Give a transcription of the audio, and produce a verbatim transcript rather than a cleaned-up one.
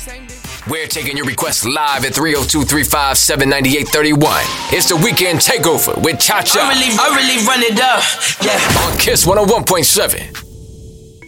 We're taking your requests live at three oh two, three five seven, nine eight three one. It's the Weekend Takeover with Cha Cha. I really, I really run it up, yeah. On Kiss one oh one point seven.